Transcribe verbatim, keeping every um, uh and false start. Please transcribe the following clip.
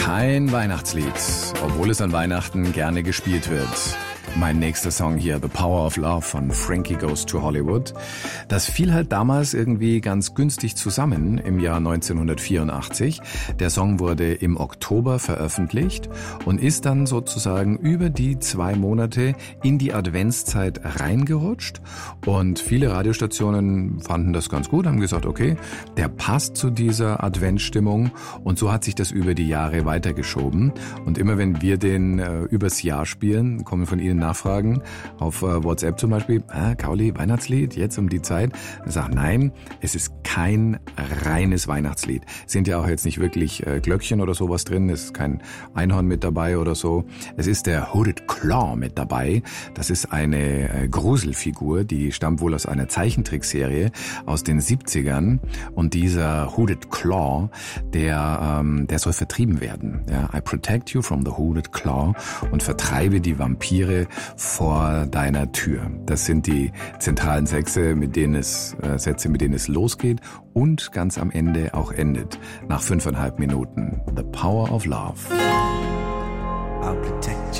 Kein Weihnachtslied, obwohl es an Weihnachten gerne gespielt wird. Mein nächster Song hier, The Power of Love von Frankie Goes to Hollywood. Das fiel halt damals irgendwie ganz günstig zusammen im Jahr neunzehnhundertvierundachtzig. Der Song wurde im Oktober veröffentlicht und ist dann sozusagen über die zwei Monate in die Adventszeit reingerutscht. Und viele Radiostationen fanden das ganz gut, haben gesagt, okay, der passt zu dieser Adventsstimmung. Und so hat sich das über die Jahre weitergeschoben. Und immer wenn wir den äh, übers Jahr spielen, kommen von Ihnen Nachfragen auf äh, WhatsApp zum Beispiel, ah, Kauli, Weihnachtslied, jetzt um die Zeit. Ich sage, nein, es ist kein reines Weihnachtslied. Es sind ja auch jetzt nicht wirklich äh, Glöckchen oder sowas drin, es ist kein Einhorn mit dabei oder so. Es ist der Hooded Claw mit dabei. Das ist eine äh, Gruselfigur, die stammt wohl aus einer Zeichentrickserie aus den siebzigern. Und dieser Hooded Claw, der, ähm, der soll vertrieben werden. Ja, I protect you from the Hooded Claw und vertreibe die Vampire vor deiner Tür. Das sind die zentralen Sätze, mit denen es, äh, Sätze, mit denen es losgeht und ganz am Ende auch endet. Nach fünfeinhalb Minuten. The Power of Love. I'll protect